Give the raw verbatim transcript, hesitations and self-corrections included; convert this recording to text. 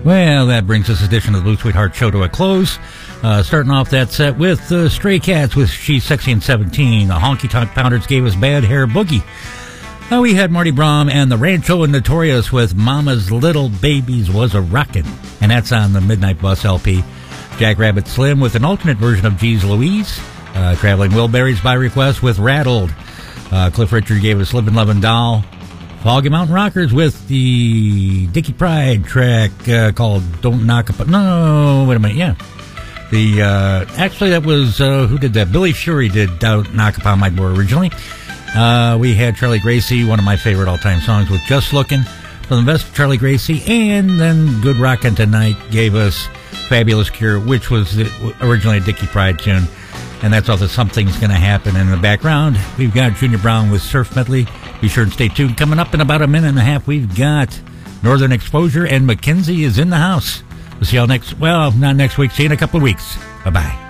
Well, that brings this edition of the Blue Sweetheart Show to a close. Uh, starting off that set with uh, Stray Cats with She's Sexy and seventeen. The Honky Tonk Pounders gave us Bad Hair Boogie. Uh, we had Marty Braum and the Rancho and Notorious with Mama's Little Babies Was a Rockin'. And that's on the Midnight Bus L P. Jackrabbit Slim with an alternate version of Geez Louise. Uh, Traveling Wilburys by request with Rattled. Uh, Cliff Richard gave us Livin' Lovin' Doll. Foggy Mountain Rockers with the Dickie Pride track uh, called Don't Knock Up... No, wait a minute, yeah. The uh, Actually, that was... Uh, who did that? Billy Fury did Don't Knock Upon My Door originally. Uh, we had Charlie Gracie, one of my favorite all-time songs, with Just Lookin' from the best of Charlie Gracie. And then Good Rockin' Tonight gave us Fabulous Cure, which was originally a Dickie Pride tune. And that's all the Something's Gonna Happen in the background. We've got Junior Brown with Surf Medley. Be sure and stay tuned. Coming up in about a minute and a half, we've got Northern Exposure, and Mackenzie is in the house. We'll see y'all next, well, not next week. See you in a couple of weeks. Bye-bye.